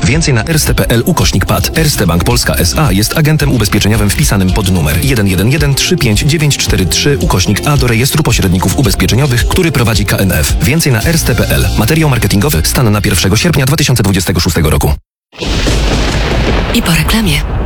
Więcej na erste.pl/pad. Erste Bank Polska S.A. jest agentem ubezpieczeniowym wpisanym pod numer 111-35943/A do rejestru pośredników ubezpieczeniowych, który prowadzi KNF. Więcej na erste.pl. Materiał marketingowy stan na 1 sierpnia 2026 roku. I po reklamie.